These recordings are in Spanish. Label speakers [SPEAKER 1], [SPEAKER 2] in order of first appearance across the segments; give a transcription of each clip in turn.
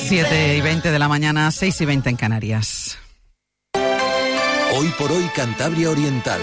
[SPEAKER 1] 7:20 de la mañana, 6:20 en Canarias.
[SPEAKER 2] Hoy por hoy, Cantabria Oriental.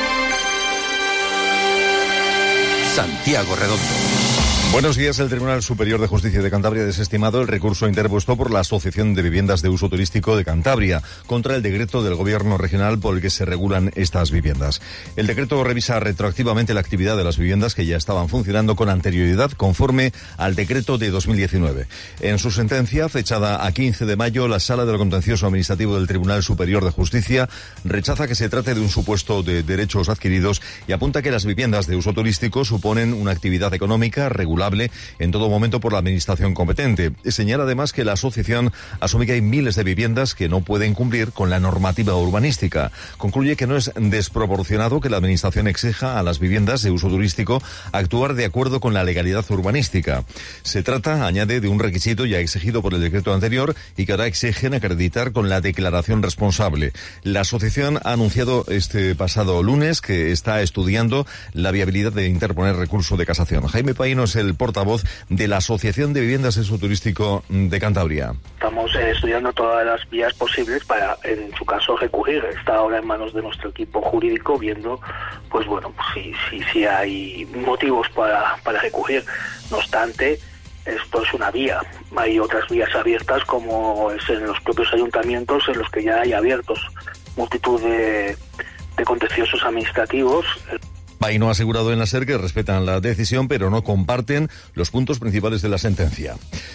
[SPEAKER 2] Santiago Redondo.
[SPEAKER 3] Buenos días. El Tribunal Superior de Justicia de Cantabria ha desestimado el recurso interpuesto por la Asociación de Viviendas de Uso Turístico de Cantabria contra el decreto del Gobierno regional por el que se regulan estas viviendas. El decreto revisa retroactivamente la actividad de las viviendas que ya estaban funcionando con anterioridad conforme al decreto de 2019. En su sentencia, fechada a 15 de mayo, la Sala del Contencioso Administrativo del Tribunal Superior de Justicia rechaza que se trate de un supuesto de derechos adquiridos y apunta que las viviendas de uso turístico suponen una actividad económica regular en todo momento por la administración competente. Señala además que la asociación asume que hay miles de viviendas que no pueden cumplir con la normativa urbanística. Concluye que no es desproporcionado que la administración exija a las viviendas de uso turístico actuar de acuerdo con la legalidad urbanística. Se trata, añade, de un requisito ya exigido por el decreto anterior y que ahora exigen acreditar con la declaración responsable. La asociación ha anunciado este pasado lunes que está estudiando la viabilidad de interponer recurso de casación. Jaime Paino es el portavoz de la Asociación de Viviendas de Uso Turístico de Cantabria.
[SPEAKER 4] Estamos estudiando todas las vías posibles para, en su caso, recurrir. Está ahora en manos de nuestro equipo jurídico viendo, pues bueno, si hay motivos para recurrir. No obstante, esto es una vía. Hay otras vías abiertas, como es en los propios ayuntamientos, en los que ya hay abiertos multitud de contenciosos administrativos.
[SPEAKER 3] Paino ha asegurado en la SER que respetan la decisión, pero no comparten los puntos principales de la sentencia.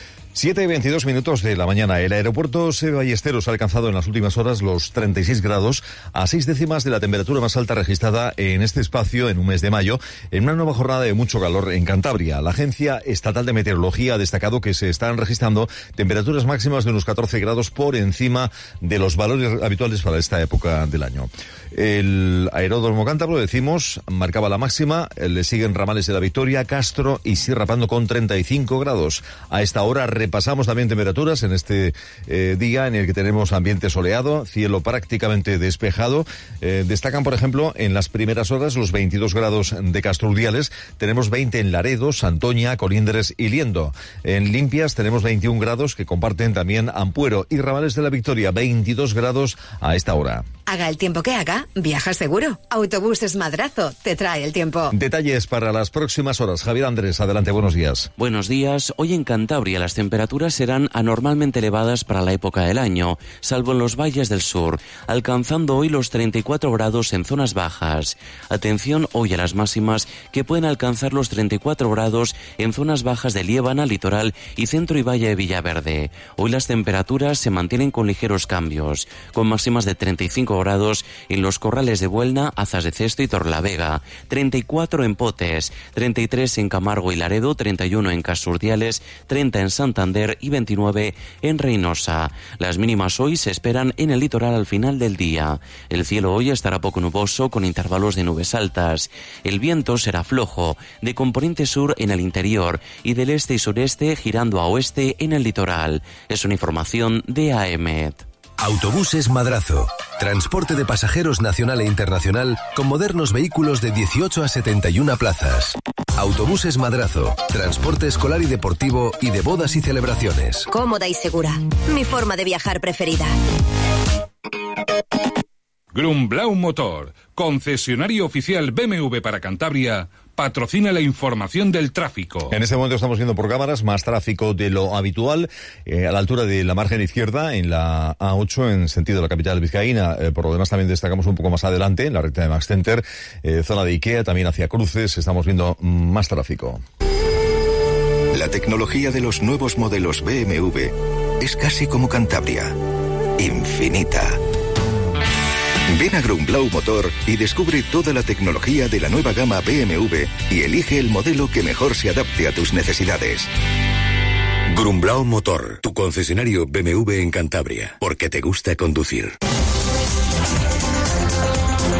[SPEAKER 3] 7:22 de la mañana. El aeropuerto Seba Ballesteros ha alcanzado en las últimas horas los 36 grados, a 6 décimas de la temperatura más alta registrada en este espacio en un mes de mayo, en una nueva jornada de mucho calor en Cantabria. La Agencia Estatal de Meteorología ha destacado que se están registrando temperaturas máximas de unos 14 grados por encima de los valores habituales para esta época del año. El aeródromo cántabro, decimos, marcaba la máxima, le siguen Ramales de la Victoria, Castro y Sierra Pando con 35 grados. A esta hora repasamos también temperaturas en este día en el que tenemos ambiente soleado, cielo prácticamente despejado. Destacan, por ejemplo, en las primeras horas los 22 grados de Castro Urdiales, tenemos 20 en Laredo, Santoña, Colindres y Liendo. En Limpias tenemos 21 grados que comparten también Ampuero y Ramales de la Victoria, 22 grados a esta hora.
[SPEAKER 5] Haga el tiempo que haga, viaja seguro. Autobuses Madrazo te trae el tiempo.
[SPEAKER 3] Detalles para las próximas horas. Javier Andrés, adelante, buenos días.
[SPEAKER 6] Buenos días. Hoy en Cantabria las temperaturas serán anormalmente elevadas para la época del año, salvo en los valles del sur, alcanzando hoy los 34 grados en zonas bajas. Atención hoy a las máximas, que pueden alcanzar los 34 grados en zonas bajas de Liébana, Litoral y Centro y Valle de Villaverde. Hoy las temperaturas se mantienen con ligeros cambios, con máximas de 35 grados en los Corrales de Buelna, Azas de Cesto y Torlavega, 34 en Potes, 33 en Camargo y Laredo, 31 en Casurdiales, 30 en Santander y 29 en Reynosa. Las mínimas hoy se esperan en el litoral al final del día. El cielo hoy estará poco nuboso con intervalos de nubes altas. El viento será flojo, de componente sur en el interior y del este y sureste girando a oeste en el litoral. Es una información de AEMET.
[SPEAKER 2] Autobuses Madrazo. Transporte de pasajeros nacional e internacional con modernos vehículos de 18 a 71 plazas. Autobuses Madrazo. Transporte escolar y deportivo y de bodas y celebraciones.
[SPEAKER 5] Cómoda y segura. Mi forma de viajar preferida.
[SPEAKER 7] Grumblau Motor, concesionario oficial BMW para Cantabria, patrocina la información del tráfico.
[SPEAKER 3] En este momento estamos viendo por cámaras más tráfico de lo habitual a la altura de la margen izquierda en la A8 en sentido de la capital vizcaína. Por lo demás también destacamos un poco más adelante en la recta de Max Center, zona de Ikea, también hacia Cruces, estamos viendo más tráfico.
[SPEAKER 8] La tecnología de los nuevos modelos BMW es casi como Cantabria, infinita. Ven a Grumblau Motor y descubre toda la tecnología de la nueva gama BMW y elige el modelo que mejor se adapte a tus necesidades. Grumblau Motor, tu concesionario BMW en Cantabria, porque te gusta conducir.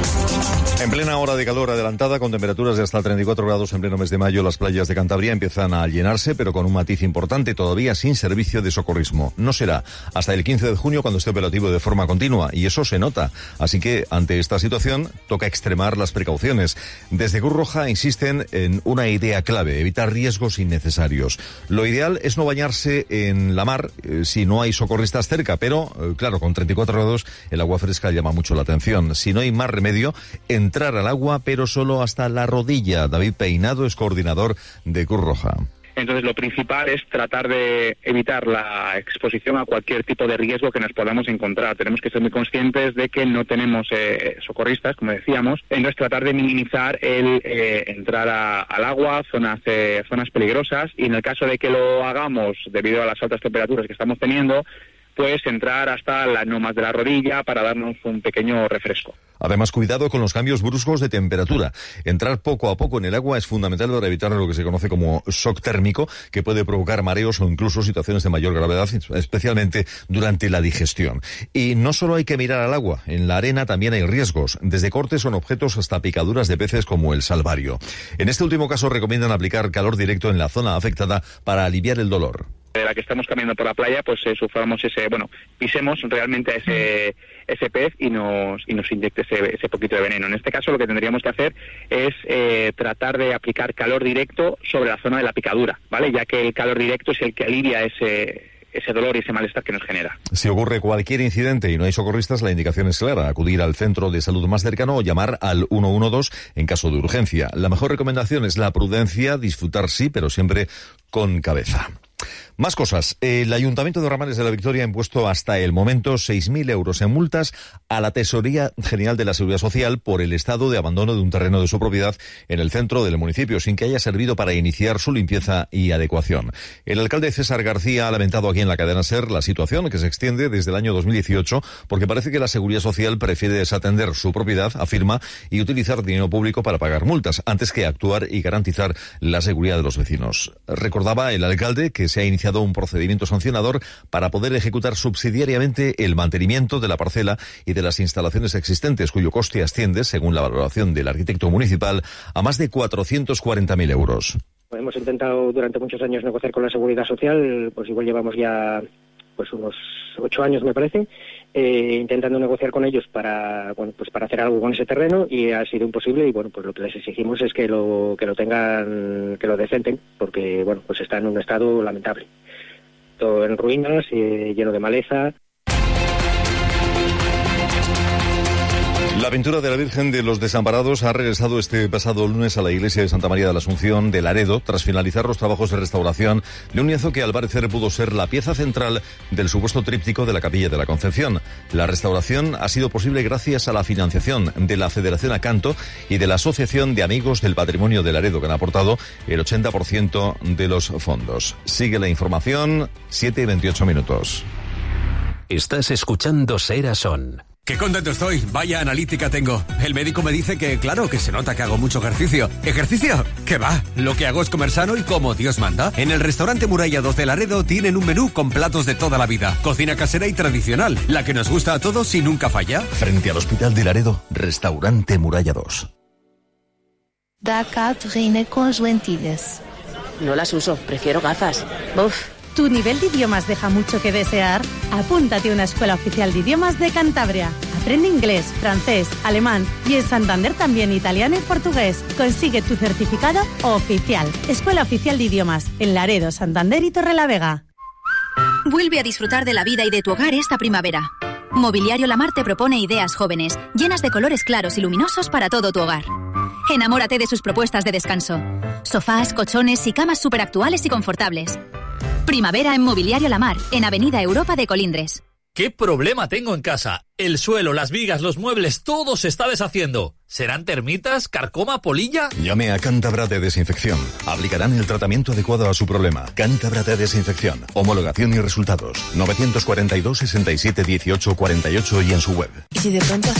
[SPEAKER 3] En plena hora de calor adelantada, con temperaturas de hasta 34 grados en pleno mes de mayo, las playas de Cantabria empiezan a llenarse, pero con un matiz importante, todavía sin servicio de socorrismo. No será hasta el 15 de junio cuando esté operativo de forma continua, y eso se nota. Así que, ante esta situación, toca extremar las precauciones. Desde Cruz Roja insisten en una idea clave: evitar riesgos innecesarios. Lo ideal es no bañarse en la mar si no hay socorristas cerca, pero, claro, con 34 grados el agua fresca llama mucho la atención. Si no hay más remedio, entrar al agua, pero solo hasta la rodilla. David Peinado es coordinador de Cruz Roja.
[SPEAKER 9] Entonces, lo principal es tratar de evitar la exposición a cualquier tipo de riesgo que nos podamos encontrar. Tenemos que ser muy conscientes de que no tenemos socorristas, como decíamos. Entonces, tratar de minimizar el entrar al agua, zonas peligrosas, y en el caso de que lo hagamos debido a las altas temperaturas que estamos teniendo, pues entrar hasta no más de la rodilla para darnos un pequeño refresco.
[SPEAKER 3] Además, cuidado con los cambios bruscos de temperatura. Entrar poco a poco en el agua es fundamental para evitar lo que se conoce como shock térmico, que puede provocar mareos o incluso situaciones de mayor gravedad, especialmente durante la digestión. Y no solo hay que mirar al agua, en la arena también hay riesgos, desde cortes con objetos hasta picaduras de peces como el salvario. En este último caso recomiendan aplicar calor directo en la zona afectada para aliviar el dolor.
[SPEAKER 9] De la que estamos caminando por la playa, pues suframos pisemos realmente a ese pez y nos inyecte ese poquito de veneno. En este caso, lo que tendríamos que hacer es tratar de aplicar calor directo sobre la zona de la picadura, ¿vale? Ya que el calor directo es el que alivia ese dolor y ese malestar que nos genera.
[SPEAKER 3] Si ocurre cualquier incidente y no hay socorristas, la indicación es clara: acudir al centro de salud más cercano o llamar al 112 en caso de urgencia. La mejor recomendación es la prudencia, disfrutar sí, pero siempre con cabeza. Más cosas. El Ayuntamiento de Ramales de la Victoria ha impuesto hasta el momento 6.000 euros en multas a la Tesorería General de la Seguridad Social por el estado de abandono de un terreno de su propiedad en el centro del municipio, sin que haya servido para iniciar su limpieza y adecuación. El alcalde César García ha lamentado aquí en la cadena SER la situación, que se extiende desde el año 2018, porque parece que la Seguridad Social prefiere desatender su propiedad, afirma, y utilizar dinero público para pagar multas, antes que actuar y garantizar la seguridad de los vecinos. Recordaba el alcalde que se ha iniciado un procedimiento sancionador para poder ejecutar subsidiariamente el mantenimiento de la parcela y de las instalaciones existentes, cuyo coste asciende, según la valoración del arquitecto municipal, a más de 440.000 euros.
[SPEAKER 10] Hemos intentado durante muchos años negociar con la Seguridad Social, pues igual llevamos ya unos 8 años, me parece, intentando negociar con ellos para hacer algo con ese terreno, y ha sido imposible. Y pues lo que les exigimos es que lo tengan, que lo decenten, porque pues está en un estado lamentable, todo en ruinas, lleno de maleza.
[SPEAKER 3] La pintura de la Virgen de los Desamparados ha regresado este pasado lunes a la iglesia de Santa María de la Asunción de Laredo, tras finalizar los trabajos de restauración de un lienzo que al parecer pudo ser la pieza central del supuesto tríptico de la Capilla de la Concepción. La restauración ha sido posible gracias a la financiación de la Federación Acanto y de la Asociación de Amigos del Patrimonio de Laredo, que han aportado el 80% de los fondos. Sigue la información, 7:28.
[SPEAKER 11] Estás escuchando Sera Son.
[SPEAKER 12] ¡Qué contento estoy! Vaya analítica tengo. El médico me dice que, claro, que se nota que hago mucho ejercicio. ¿Ejercicio? ¿Qué va? Lo que hago es comer sano y como Dios manda. En el restaurante Muralla 2 de Laredo tienen un menú con platos de toda la vida. Cocina casera y tradicional, la que nos gusta a todos y nunca falla.
[SPEAKER 2] Frente al Hospital de Laredo, restaurante Muralla 2.
[SPEAKER 13] Da cá tu reina con lentillas.
[SPEAKER 14] No las uso, prefiero gafas. Uf.
[SPEAKER 15] ¿Tu nivel de idiomas deja mucho que desear? Apúntate a una escuela oficial de idiomas de Cantabria. Aprende inglés, francés, alemán y en Santander también italiano y portugués. Consigue tu certificado oficial. Escuela Oficial de Idiomas en Laredo, Santander y Torrelavega.
[SPEAKER 16] Vuelve a disfrutar de la vida y de tu hogar esta primavera. Mobiliario La Mar te propone ideas jóvenes, llenas de colores claros y luminosos para todo tu hogar. Enamórate de sus propuestas de descanso. Sofás, colchones y camas superactuales y confortables. Primavera en Mobiliario La Mar, en Avenida Europa de Colindres.
[SPEAKER 17] ¿Qué problema tengo en casa? El suelo, las vigas, los muebles, todo se está deshaciendo. ¿Serán termitas, carcoma, polilla?
[SPEAKER 3] Llame a Cántabra de Desinfección. Aplicarán el tratamiento adecuado a su problema. Cántabra de Desinfección. Homologación y resultados. 942 67 18 48 y en su web.
[SPEAKER 13] ¿Y si de pronto